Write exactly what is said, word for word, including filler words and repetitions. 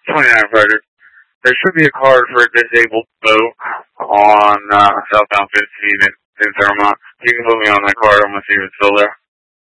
twenty-nine Frederick. There should be a card for a disabled boat on uh, southbound fifteen in, in Thermont. You can put me on that card. I'm going to see if it's still there.